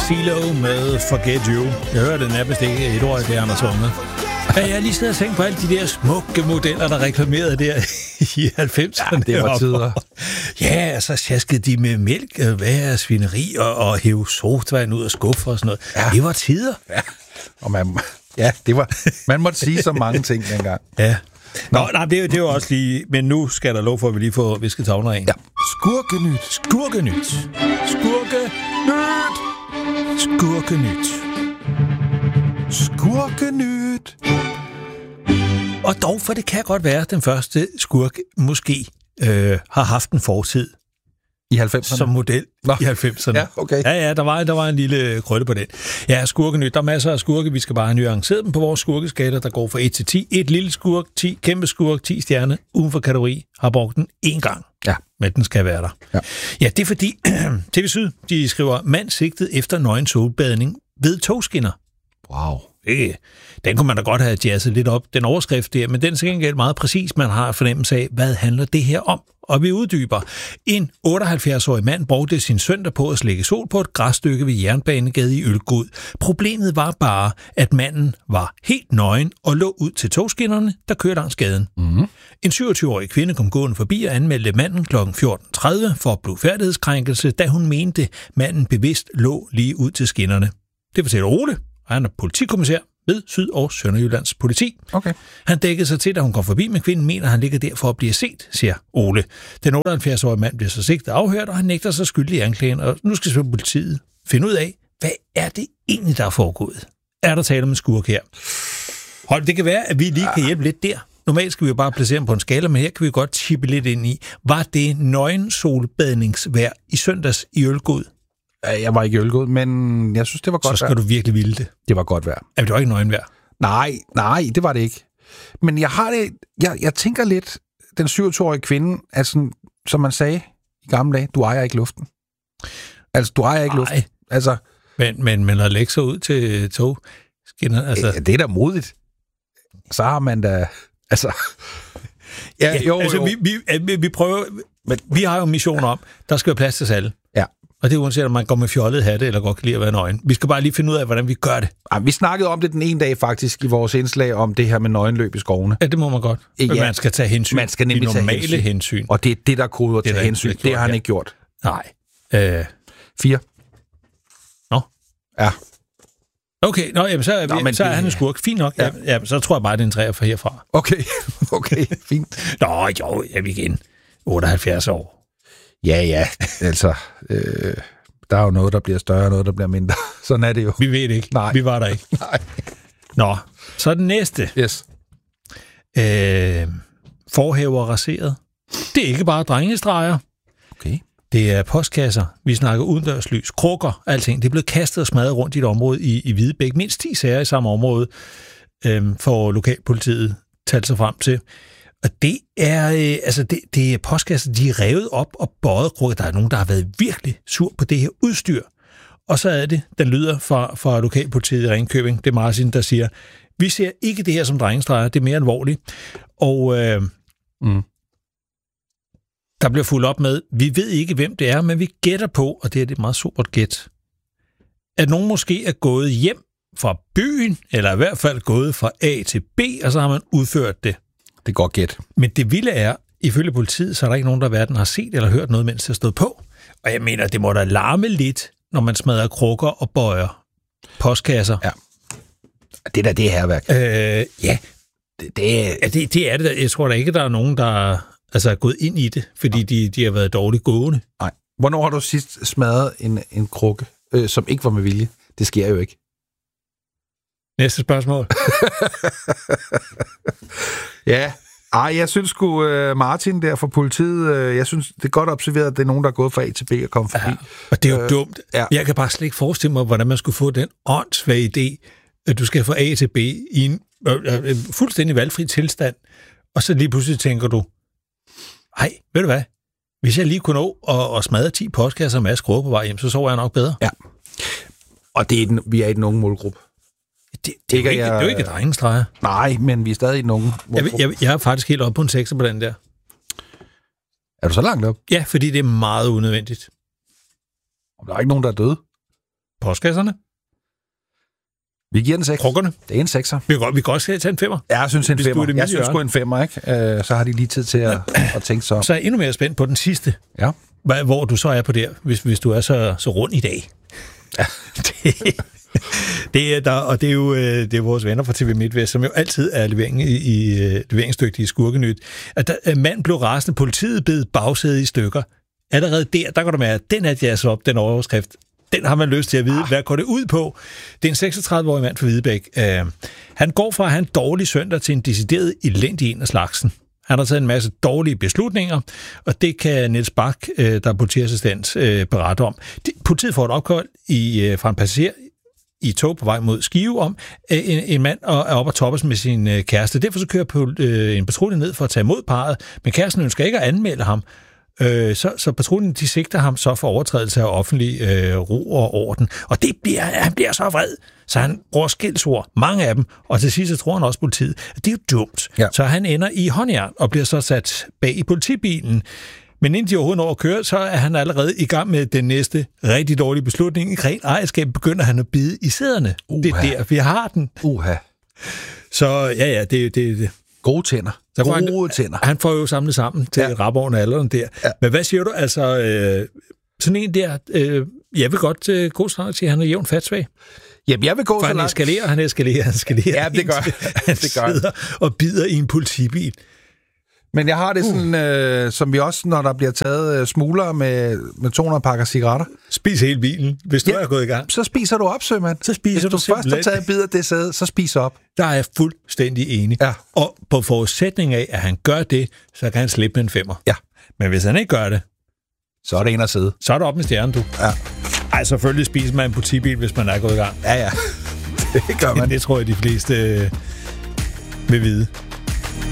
CeeLo med Forget You. Jeg hører det nærmest ikke et ord, det Anders Unge. Jeg har lige siddet og tænkt på alle de der smukke modeller, der reklamerede der i 90'erne. Ja, det var tider. Ja, så sjaskede de med mælk, svineri og hæve sodavand ud af skuffer og sådan noget. Ja. Det var tider. Ja, og man måtte sige så mange ting dengang. Ja. Nej, det er jo også lige... Men nu skal der lov for, at vi lige får visket tavler ind. Ja. Skurkenyt. Og dog, for det kan godt være, at den første skurk måske har haft en fortid. I 90'erne? Som model i 90'erne. Ja, okay. Ja, der var en lille krølle på den. Ja, skurkenyt. Der er masser af skurke. Vi skal bare have nuanceret dem på vores skurkeskala, der går fra 1 til 10. Et lille skurk, 10 kæmpe skurk, 10 stjerner. Uden for kategori har brugt den én gang. Ja. Men den skal være der. Ja, det er fordi TV Syd, de skriver, mand sigtet efter nøgen solbadning ved togskinner. Wow. Den kunne man da godt have jazzet lidt op, den overskrift der, men den er til gengæld meget præcis. Man har fornemmelse af, hvad handler det her om? Og vi uddyber. En 78-årig mand brugte sin søndag på at slække sol på et græsstykke ved Jernbanegade i Ølgod. Problemet var bare, at manden var helt nøgen og lå ud til togskinnerne, der kørte langs gaden. Mm-hmm. En 27-årig kvinde kom gående forbi og anmeldte manden kl. 14.30 for blufærdighedskrænkelse, da hun mente, manden bevidst lå lige ud til skinnerne. Det fortæller Ole, og han er politikommissær ved Syd- og Sønderjyllands politi. Okay. Han dækkede sig til, da hun kom forbi med kvinden, mener han ligger der for at blive set, siger Ole. Den 78-årige mand bliver så sigtet afhørt, og han nægter sig skyldig i anklagen, og nu skal så politiet finde ud af, hvad er det egentlig, der er foregået? Er der tale om en skurk her? Hold, det kan være, at vi lige kan hjælpe lidt der. Normalt skal vi jo bare placere dem på en skala, men her kan vi godt chippe lidt ind i. Var det nøgen solbadningsvejr i søndags i Ølgod? Jeg var ikke i Ølgod, men jeg synes, det var godt vejr. Så skal du virkelig ville det. Det var godt vejr. Det var ikke nøgenvejr? Nej, det var det ikke. Men jeg tænker lidt, den 27-årige kvinde, altså, som man sagde i gamle dage, du ejer ikke luften. Altså, du ejer ikke luften. Altså, men at lægge sig ud til togskinner, altså... Ja, det er da modigt. Så har man da... Altså... Ja, jo. Vi prøver... Men vi har jo en mission om, der skal være plads til alle. Ja. Og det er uanset, om man går med fjollet hatte, eller godt kan lide at være nøgen. Vi skal bare lige finde ud af, hvordan vi gør det. Ja, vi snakkede om det den ene dag faktisk i vores indslag om det her med nøgenløb i skovene. Ja, det må man godt. Men man skal tage hensyn. Man skal nemlig tage normale hensyn. Og det er det, der koder at tage hensyn. Det har han ikke gjort. Nej. 4. Nå. Ja. Okay, jamen, så er han en skurk. Fint nok. Ja. Jamen, så tror jeg bare, det er en 3 for herfra. Okay, fint. Nå, jo, igen. 78 år. Ja, altså, der er jo noget, der bliver større, og noget, der bliver mindre. Sådan er det jo. Vi ved det ikke. Nej. Vi var der ikke. Nej. Nå, så den næste. Yes. Forhæver raseret. Det er ikke bare drengestreger. Okay. Det er postkasser. Vi snakker udendørslys, krukker, alting. Det er blevet kastet og smadret rundt i et område i Hvidebæk. Mindst 10 sager i samme område for lokalpolitiet talt sig frem til. Og det er, det er postkasser, de er revet op og bøjet krukker. Der er nogen, der har været virkelig sur på det her udstyr. Og så er det, den lyder fra lokalpolitiet i Ringkøbing. Det er Martin, der siger, vi ser ikke det her som drengestreger, det er mere alvorligt. Og der bliver fuldt op med, vi ved ikke, hvem det er, men vi gætter på, og det er et meget supert gæt, at nogen måske er gået hjem fra byen, eller i hvert fald gået fra A til B, og så har man udført det. Det er godt gæt. Men det vilde er, ifølge politiet, så er der ikke nogen, der hverken har set eller hørt noget, mens det har stået på. Og jeg mener, det må da larme lidt, når man smadrer krukker og bøjer postkasser. Ja. Det er herværk. Ja. Det er det. Jeg tror da ikke, der er nogen, der er gået ind i det, fordi de har været dårligt gående. Nej. Hvornår har du sidst smadret en krukke, som ikke var med vilje? Det sker jo ikke. Næste spørgsmål. Ja. Jeg synes sgu, Martin der fra politiet, jeg synes, det er godt observeret, at det er nogen, der er gået fra A til B og kommet forbi. Ja, og det er jo dumt. Ja. Jeg kan bare slet ikke forestille mig, hvordan man skulle få den åndssvage idé, at du skal fra A til B i en fuldstændig valgfri tilstand, og så lige pludselig tænker du, ej, ved du hvad? Hvis jeg lige kunne nå at smadre 10 postkasser med skruer på vej hjem, så sover jeg nok bedre. Ja. Og vi er i den unge målgruppe. Det er jo ikke drengestreger. Nej, men vi er stadig i den unge målgruppe. Jeg er faktisk helt oppe på en 6 på den der. Er du så langt op? Ja, fordi det er meget unødvendigt. Der er ikke nogen, der er døde? Postkasserne. Vi giver den 6. Krukkerne. Det er en 6'er. Vi kan også tage en 5'er. Ja, jeg synes en 5'er. Jeg synes sgu en 5'er, ikke? Så har de lige tid til at tænke så. Så er jeg endnu mere spændt på den sidste. Ja. Hvor du så er på der, hvis du er så rund i dag. Ja. Det er der, og det er jo det er vores venner fra TV MidtVest, som jo altid er leveringsdygtige skurkenyt. At mand blev rasende, politiet bed bagsædet i stykker. Allerede der kan du mærke, at den er jazz op, den overskrift. Den har man lyst til at vide. Hvad går det ud på? Det er en 36-årig mand fra Hvidebæk. Han går fra at have en dårlig søndag til en decideret elendig en af slagsen. Han har taget en masse dårlige beslutninger, og det kan Niels Bak, der er politiassistent, berette om. Politiet får et opkald fra en passager i tog på vej mod Skive om, en mand er oppe og toppes med sin kæreste. Derfor så kører en patrulje ned for at tage imod parret, men kæresten ønsker ikke at anmelde ham. Så patruljen, de sigter ham så for overtrædelse af offentlig ro og orden. Og han bliver så vred, så han bruger skældsord, mange af dem, og til sidst så tror han også politiet. Det er jo dumt. Ja. Så han ender i håndjern og bliver så sat bag i politibilen. Men inden de overhovedet når at køre, så er han allerede i gang med den næste rigtig dårlige beslutning. I ren ejerskab begynder han at bide i sæderne. Det er der, vi har den. Så ja, det gode tænder. Tænder. Han får jo samlet sammen til rap over alderen der. Ja. Men hvad siger du? Altså, sådan en der, jeg vil godt gå så langt til, at han er jævnt fatsvag. Jamen, jeg vil gå for så langt. Han eskalerer. Ja, det gør han. Sidder og bider i en politibil. Men jeg har det sådan, som vi også, når der bliver taget smuglere med 200 pakker cigaretter. Spis hele bilen, hvis du er gået i gang. Så spiser du op, sømand. Så spiser hvis du først har taget bid af det sæde, så spis op. Der er jeg fuldstændig enig. Ja. Og på forudsætning af, at han gør det, så kan han slippe med en 5'er. Ja. Men hvis han ikke gør det, så er det en at sidde. Så er det op med stjernen, du. Ja. Ej, selvfølgelig spiser man en politibil, hvis man er gået i gang. Ja. Det gør man. Det tror jeg, de fleste vil vide.